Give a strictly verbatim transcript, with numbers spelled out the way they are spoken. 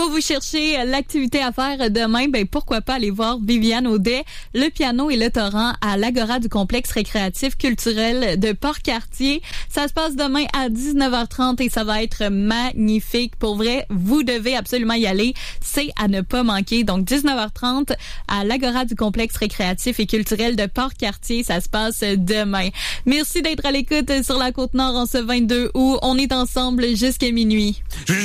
va vous chercher l'activité à faire demain, ben pourquoi pas aller voir Viviane Audet, le piano et le torrent à l'Agora du complexe récréatif culturel de Port-Cartier. Ça se passe demain à dix-neuf heures trente et ça va être magnifique. Pour vrai, vous devez absolument y aller. C'est à ne pas manquer. Donc, dix-neuf heures trente à l'Agora du complexe récréatif et culturel de Port-Cartier. Ça se passe demain. Merci d'être à l'écoute sur la Côte-Nord en ce vingt-deux août. On est ensemble jusqu'à minuit.